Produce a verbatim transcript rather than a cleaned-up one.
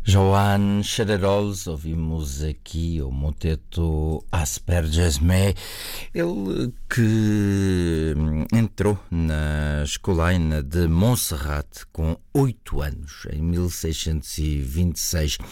Johann Challerols, ouvimos aqui o moteto Aspergesme, ele que entrou na escolaina de Montserrat com oito anos, em mil seiscentos e vinte e seis.